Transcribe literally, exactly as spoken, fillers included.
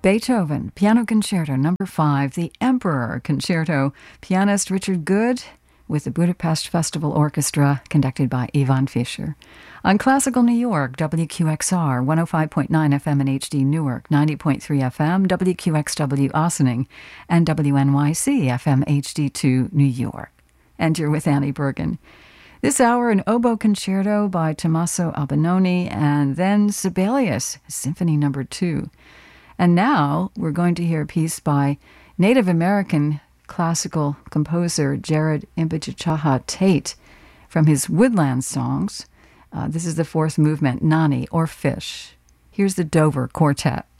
Beethoven, Piano Concerto Number five, The Emperor Concerto, pianist Richard Good, with the Budapest Festival Orchestra, conducted by Ivan Fischer. On Classical New York, W Q X R, one oh five point nine F M in H D Newark, ninety point three F M, W Q X W Ossining, and W N Y C F M H D two New York. And you're with Annie Bergen. This hour, an oboe concerto by Tommaso Albinoni, and then Sibelius, Symphony Number two. And now we're going to hear a piece by Native American classical composer Jared Impichachaha Tate from his Woodland Songs. Uh, this is the fourth movement, Nani, or Fish. Here's the Dover Quartet.